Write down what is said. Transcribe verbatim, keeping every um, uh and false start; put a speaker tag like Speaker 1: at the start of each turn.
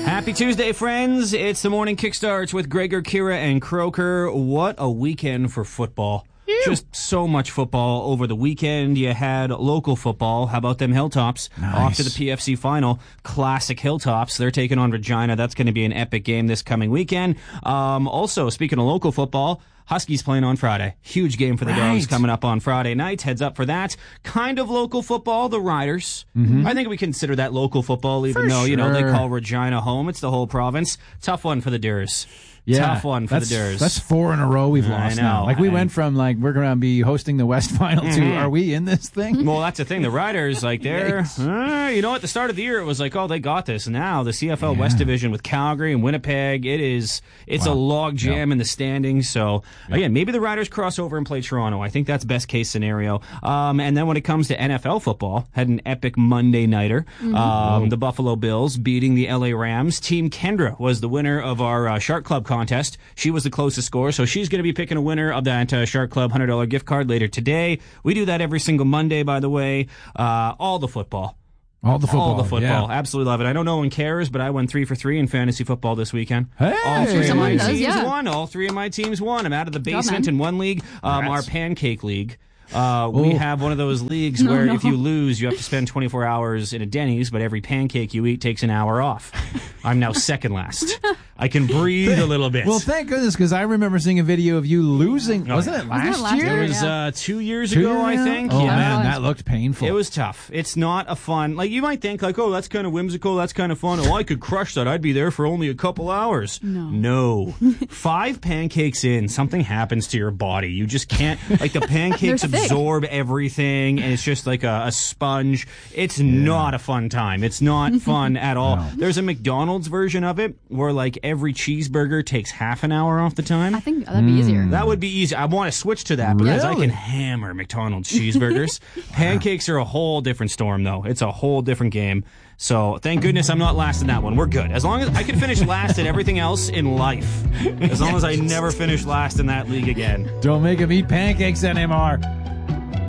Speaker 1: Happy Tuesday, friends. It's the Morning Kickstarts with Gregor, Kira, and Croker. What a weekend for football. Ew. Just so much football over the weekend. You had local football. How about them Hilltops?
Speaker 2: Nice.
Speaker 1: Off to the P F C final. Classic Hilltops. They're taking on Regina. That's going to be an epic game this coming weekend. Um, also, speaking of local football, Huskies playing on Friday. Huge game for the
Speaker 2: right.
Speaker 1: Dogs coming up on Friday night. Heads up for that. Kind of local football, the Riders.
Speaker 2: Mm-hmm.
Speaker 1: I think we consider that local football, even
Speaker 2: For
Speaker 1: though, you know, they
Speaker 2: sure.
Speaker 1: call Regina home. It's the whole province. Tough one for the Durs.
Speaker 2: Yeah,
Speaker 1: Tough one for
Speaker 2: that's,
Speaker 1: the Durs.
Speaker 2: That's four in a row we've
Speaker 1: I
Speaker 2: lost
Speaker 1: know.
Speaker 2: now. Like, we
Speaker 1: I-
Speaker 2: went from, like, we're going to be hosting the West Final to,
Speaker 1: Mhm.
Speaker 2: are we in this thing?
Speaker 1: Well, that's the thing. The Riders, like, they're, uh, you know, at the start of the year, it was like, oh, they got this. Now, the C F L
Speaker 2: Yeah.
Speaker 1: West Division with Calgary and Winnipeg, it is, it's
Speaker 2: Wow.
Speaker 1: a log jam
Speaker 2: Yep.
Speaker 1: in the standings. So, again, maybe the Riders cross over and play Toronto. I think that's best case scenario. Um, and then when it comes to N F L football, had an epic Monday nighter. Um, the Buffalo Bills beating the L A Rams. Team Kendra was the winner of our uh, Shark Club contest. She was the closest score, so she's going to be picking a winner of that uh, Shark Club one hundred dollars gift card later today. We do that every single Monday, by the way. Uh, all the football.
Speaker 2: All the football.
Speaker 1: All the football.
Speaker 2: Yeah.
Speaker 1: Absolutely love it. I know no one cares, but I went three for three in fantasy football this weekend.
Speaker 2: Hey!
Speaker 1: All three of
Speaker 3: Someone
Speaker 1: my
Speaker 3: does,
Speaker 1: teams
Speaker 3: yeah.
Speaker 1: won. All three of my teams won. I'm out of the
Speaker 3: Job,
Speaker 1: basement
Speaker 3: man.
Speaker 1: in one league, um, our
Speaker 2: Congrats.
Speaker 1: pancake league. Uh, we
Speaker 2: Oh.
Speaker 1: have one of those leagues
Speaker 3: No,
Speaker 1: where
Speaker 3: no.
Speaker 1: if you lose, you have to spend twenty-four hours in a Denny's, but every pancake you eat takes an hour off. I'm now second last. I can breathe a little bit.
Speaker 2: Well, thank goodness, because I remember seeing a video of you losing.
Speaker 1: Oh,
Speaker 2: wasn't
Speaker 1: yeah.
Speaker 2: it
Speaker 3: Wasn't it
Speaker 2: last
Speaker 3: last
Speaker 2: year?
Speaker 3: year?
Speaker 1: it was
Speaker 3: Yeah.
Speaker 1: uh, two years
Speaker 2: Two
Speaker 1: ago,
Speaker 2: years
Speaker 1: I
Speaker 2: ago?
Speaker 1: think.
Speaker 2: Oh,
Speaker 1: yeah.
Speaker 2: man, that looked painful.
Speaker 1: It was tough. It's not a fun, like, you might think, like, oh, that's kind of whimsical, that's kind of fun. Oh, I could crush that. I'd be there for only a couple hours.
Speaker 3: No.
Speaker 1: No. Five pancakes in, something happens to your body. You just can't, like, the pancakes
Speaker 3: They're thick.
Speaker 1: absorb everything, and it's just like a, a sponge. It's not a fun time. It's not fun at all.
Speaker 2: No.
Speaker 1: There's a McDonald's version of it where, like, every cheeseburger takes half an hour off the time.
Speaker 3: I think that'd be easier.
Speaker 1: That would be easy. I want to switch to that because I
Speaker 2: Really?
Speaker 1: can hammer McDonald's cheeseburgers. Pancakes are a whole different storm, though. It's a whole different game. So thank goodness I'm not last in that one. We're good. As long as I can finish last at everything else in life. As long as I never finish last in that league again.
Speaker 2: Don't make him eat pancakes anymore.